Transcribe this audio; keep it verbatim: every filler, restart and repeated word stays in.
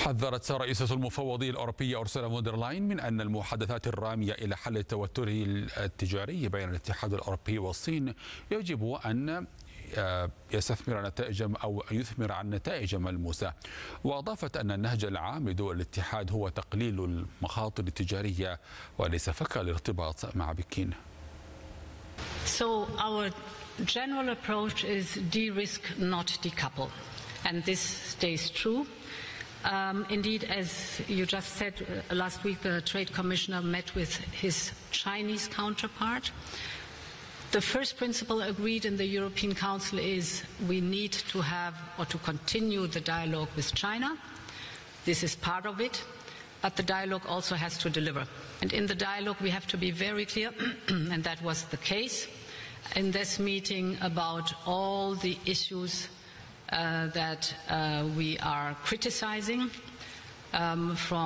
حذرت رئيسة المفوضية الأوروبية أورسولا فون دير لاين من أن المحادثات الرامية إلى حل التوتر التجاري بين الاتحاد الأوروبي والصين يجب أن يستثمر نتائج أو يثمر عن نتائج ملموسة. وأضافت أن النهج العام لدول الاتحاد هو تقليل المخاطر التجارية وليس فك الارتباط مع بكين. So our general approach is de-risk, not decouple, and this stays true. Um, indeed, as you just said, uh, last week the Trade Commissioner met with his Chinese counterpart. The first principle agreed in the European Council is we need to have or to continue the dialogue with China. This is part of it, but the dialogue also has to deliver. And in the dialogue we have to be very clear, and that was the case in this meeting, about all the issues uh, that uh, we are criticizing um, from